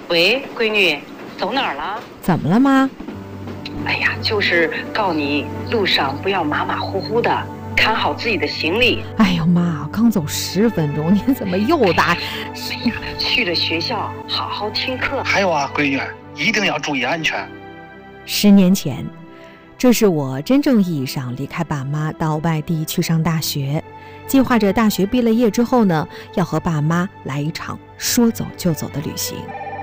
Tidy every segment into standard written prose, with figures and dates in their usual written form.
喂，闺女，走哪儿了？ 怎么了妈？ 哎呀，就是告你路上不要马马虎虎的，看好自己的行李。 哎呦妈，刚走10分钟，您怎么又打？ 哎呀，去了学校好好听课。 还有啊，闺女，一定要注意安全。 10年前，这是我真正意义上离开爸妈到外地去上大学，计划着大学毕了业之后呢，要和爸妈来一场说走就走的旅行。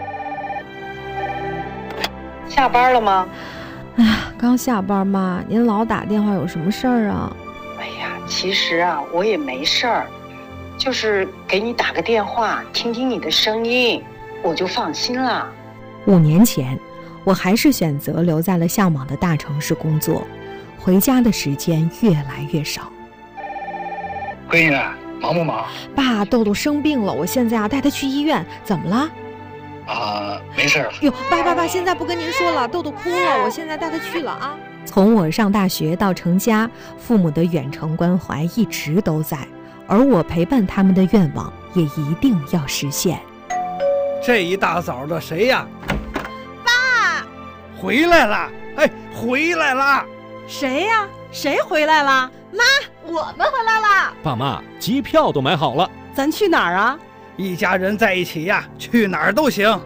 下班了吗？ 哎呀，刚下班妈，您老打电话有什么事儿啊？ 哎呀，其实啊，我也没事儿，就是给你打个电话，听听你的声音，我就放心了。 5年前，我还是选择留在了向往的大城市工作，回家的时间越来越少。 闺女，忙不忙？ 爸，豆豆生病了，我现在带他去医院，怎么了？ 没事了。 哟，爸，现在不跟您说了，豆豆哭了，我现在带他去了啊。从我上大学到成家，父母的远程关怀一直都在，而我陪伴他们的愿望也一定要实现。 这一大早的谁呀？ 爸， 回来了！哎，回来了！ 谁呀？谁回来了？妈，我们回来了。 爸妈，机票都买好了， 咱去哪儿啊？ 一家人在一起呀，去哪儿都行。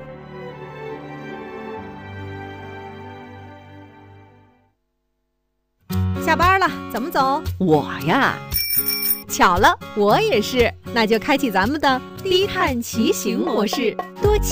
下班了，怎么走？ 我呀， 巧了，我也是，那就开启咱们的低碳骑行模式，多骑